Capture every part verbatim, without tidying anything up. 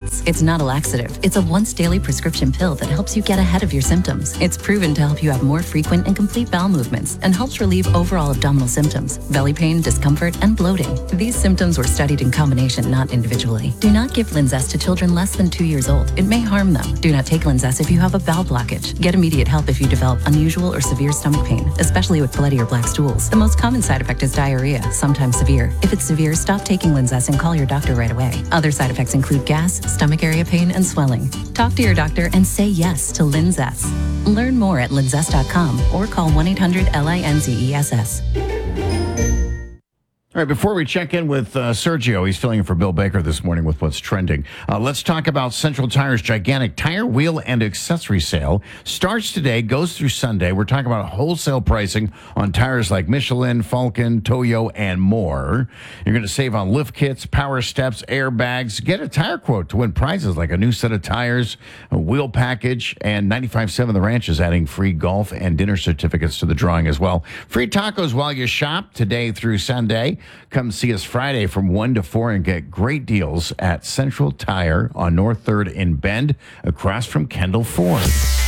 effects. It's not a laxative. It's a once daily prescription pill that helps you get ahead of your symptoms. It's proven to help you have more frequent and complete bowel movements and helps relieve overall abdominal symptoms, belly pain, discomfort, and bloating. These symptoms were studied in combination, not individually. Do not give Linzess to children less than two years old. It may harm them. Do not take Linzess if you have a bowel blockage. Get immediate help if you develop unusual or severe stomach pain, especially with bloody or black stools. The most common side effect is diarrhea, sometimes severe. If it's severe, stop taking Linzess and call your doctor right away. Other side effects include gas, stomach area pain, and swelling. Talk to your doctor and say yes to Linzess. Learn more at linzess dot com or call one eight hundred L I N Z E S S. All right, before we check in with uh, Sergio, he's filling in for Bill Baker this morning with what's trending. Uh, let's talk about Central Tire's gigantic tire, wheel, and accessory sale. Starts today, goes through Sunday. We're talking about wholesale pricing on tires like Michelin, Falcon, Toyo, and more. You're going to save on lift kits, power steps, airbags. Get a tire quote to win prizes like a new set of tires, a wheel package, and ninety-five point seven The Ranch is adding free golf and dinner certificates to the drawing as well. Free tacos while you shop today through Sunday. Come see us Friday from one to four and get great deals at Central Tire on North third in Bend, across from Kendall Ford.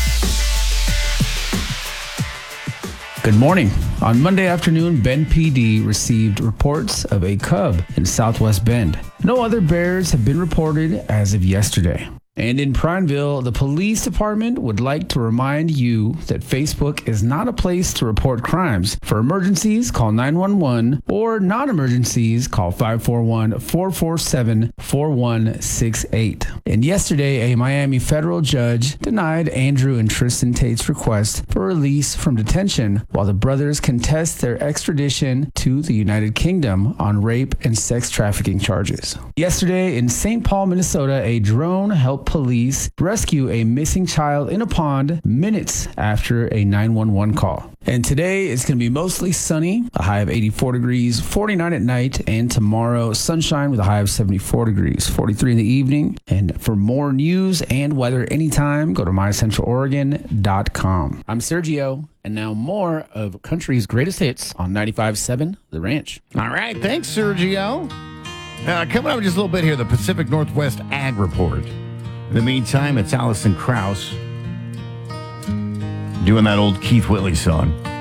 Good morning. On Monday afternoon, Bend P D received reports of a cub in Southwest Bend. No other bears have been reported as of yesterday. And in Prineville, the police department would like to remind you that Facebook is not a place to report crimes. For emergencies, call nine one one, or non-emergencies, call five four one, four four seven, four one six eight. And yesterday, a Miami federal judge denied Andrew and Tristan Tate's request for release from detention while the brothers contest their extradition to the United Kingdom on rape and sex trafficking charges. Yesterday, in Saint Paul, Minnesota, a drone helped police rescue a missing child in a pond minutes after a nine one one call. And today it's going to be mostly sunny, a high of eighty-four degrees, forty-nine at night, and tomorrow sunshine with a high of seventy-four degrees, forty-three in the evening. And for more news and weather anytime, go to my central oregon dot com. I'm Sergio, and now more of country's greatest hits on ninety-five point seven The Ranch. All right, thanks, Sergio. Uh, coming up in just a little bit here, the Pacific Northwest Ag Report. In the meantime, it's Allison Krauss doing that old Keith Whitley song.